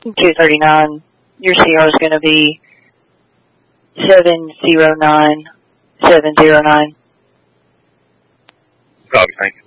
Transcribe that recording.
239. Your CR is going to be 709-709. Copy, thank you.